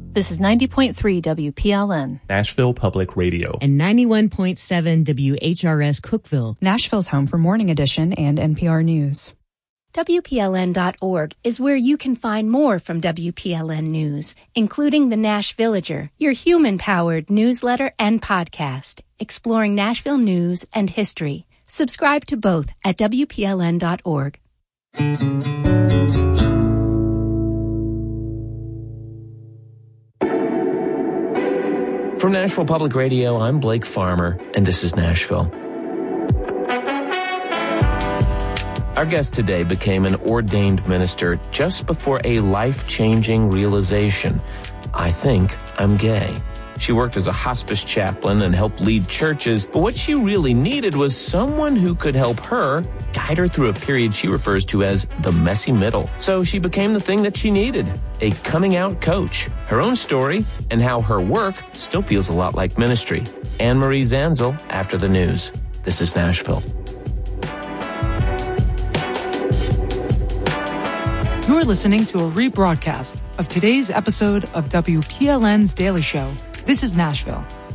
This is 90.3 WPLN. Nashville Public Radio. And 91.7 WHRS Cookeville. Nashville's home for Morning Edition and NPR News. WPLN.org is where you can find more from WPLN News, including the Nash Villager, your human-powered newsletter and podcast, exploring Nashville news and history. Subscribe to both at WPLN.org. From Nashville Public Radio, I'm Blake Farmer, and this is Nashville. Our guest today became an ordained minister just before a life-changing realization. I think I'm gay. She worked as a hospice chaplain and helped lead churches, but what she really needed was someone who could help her guide her through a period she refers to as the messy middle. So she became the thing that she needed, a coming-out coach. Her own story and how her work still feels a lot like ministry. Anne-Marie Zanzel after the news. This is Nashville. You're listening to a rebroadcast of today's episode of WPLN's Daily Show. This is Nashville.